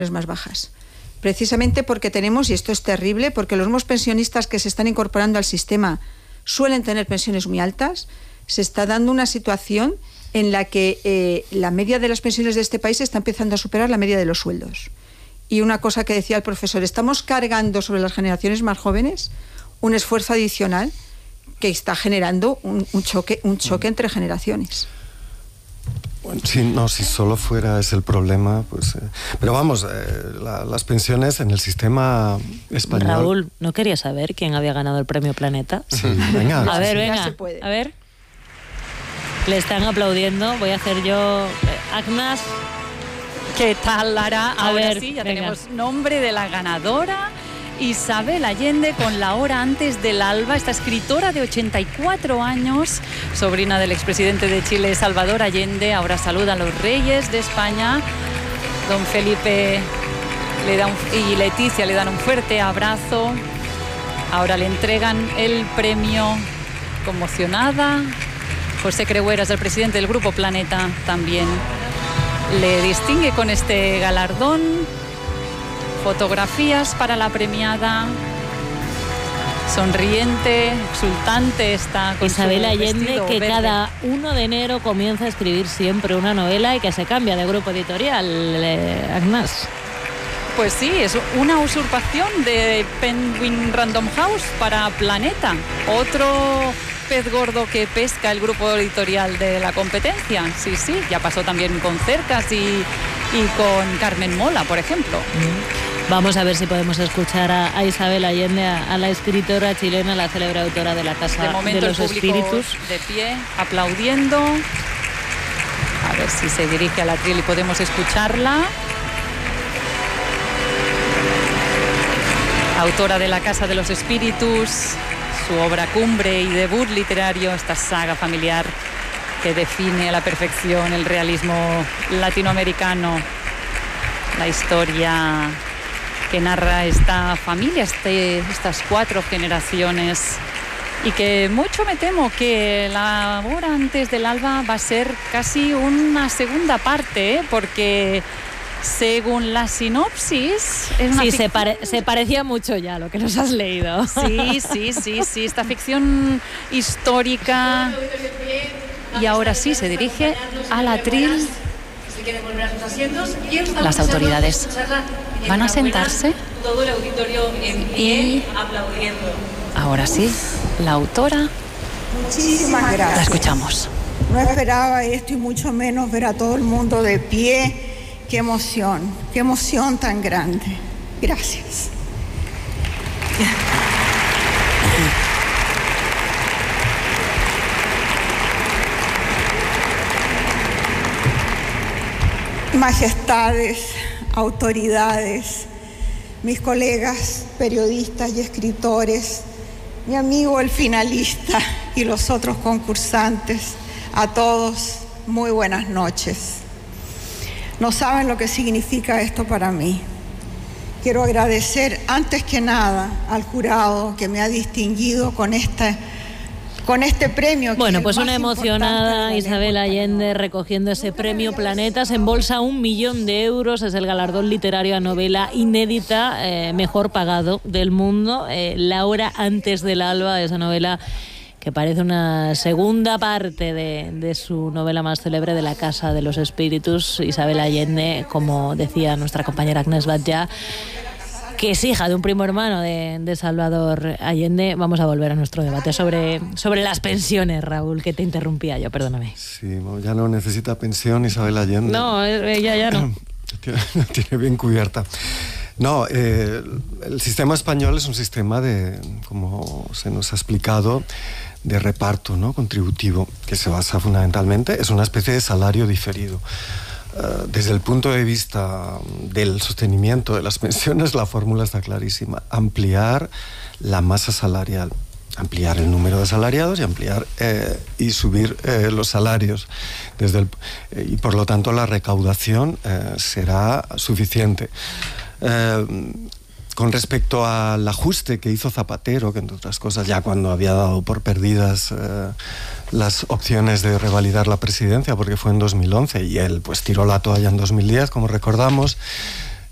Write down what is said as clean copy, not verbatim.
más bajas. Precisamente porque tenemos, y esto es terrible, porque los nuevos pensionistas que se están incorporando al sistema suelen tener pensiones muy altas, se está dando una situación en la que la media de las pensiones de este país está empezando a superar la media de los sueldos. Y una cosa que decía el profesor, estamos cargando sobre las generaciones más jóvenes un esfuerzo adicional que está generando un choque entre generaciones. Bueno, si solo fuera ese el problema, pues... pero vamos, las pensiones en el sistema español... Raúl, ¿no quería saber quién había ganado el premio Planeta? Sí, venga. A ver, venga, a ver. Le están aplaudiendo, voy a hacer yo... Agnes... ¿Qué tal, Lara? Ahora ver, sí, ya venga. tenemos nombre de la ganadora... Isabel Allende, con La hora antes del alba, esta escritora de 84 años, sobrina del expresidente de Chile, Salvador Allende. Ahora saluda a los reyes de España. Don Felipe y Leticia le dan un fuerte abrazo. Ahora le entregan el premio, conmocionada. José Crehueras, el presidente del Grupo Planeta, también le distingue con este galardón. Fotografías para la premiada, sonriente, exultante está con Isabel Allende, que verde. cada 1 de enero comienza a escribir siempre una novela y que se cambia de grupo editorial, Agnes. Pues sí, es una usurpación de Penguin Random House para Planeta, otro pez gordo que pesca el grupo editorial de la competencia. Sí, ya pasó también con Cercas y con Carmen Mola, por ejemplo. Vamos a ver si podemos escuchar a Isabel Allende, a la escritora chilena, la célebre autora de La Casa de momento de los el público Espíritus. De pie, aplaudiendo. A ver si se dirige al atril y podemos escucharla. Autora de La Casa de los Espíritus, su obra cumbre y debut literario, esta saga familiar que define a la perfección el realismo latinoamericano, la historia que narra esta familia, estas 4 generaciones, y que mucho me temo que La hora antes del alba va a ser casi una segunda parte, porque según la sinopsis es una se parecía mucho ya a lo que nos has leído. Sí, esta ficción histórica. Y ahora sí se dirige al atril. Las autoridades van a sentarse y ahora sí, la autora. Muchísimas gracias. La escuchamos. No esperaba esto y mucho menos ver a todo el mundo de pie. Qué emoción tan grande. Gracias. Majestades, autoridades, mis colegas periodistas y escritores, mi amigo el finalista y los otros concursantes, a todos, muy buenas noches. No saben lo que significa esto para mí. Quiero agradecer antes que nada al jurado que me ha distinguido con este premio. Bueno, pues una emocionada Isabel Allende recogiendo ese premio Planeta. Se embolsa 1 millón de euros. Es el galardón literario a novela inédita mejor pagado del mundo. La hora antes del alba, esa novela que parece una segunda parte de su novela más célebre, de La Casa de los Espíritus. Isabel Allende, como decía nuestra compañera Agnes Batllà, que es hija de un primo hermano de Salvador Allende. Vamos a volver a nuestro debate sobre las pensiones, Raúl, que te interrumpía yo, perdóname. Sí, ya no necesita pensión Isabel Allende. No, ella ya no. La tiene bien cubierta. No, el sistema español es un sistema de, como se nos ha explicado, de reparto, ¿no?, contributivo, que se basa fundamentalmente, es una especie de salario diferido. Desde el punto de vista del sostenimiento de las pensiones, la fórmula está clarísima: ampliar la masa salarial, ampliar el número de asalariados y ampliar y subir los salarios, y por lo tanto la recaudación será suficiente. Con respecto al ajuste que hizo Zapatero, que entre otras cosas, ya cuando había dado por perdidas las opciones de revalidar la presidencia, porque fue en 2011 y él pues tiró la toalla en 2010, como recordamos,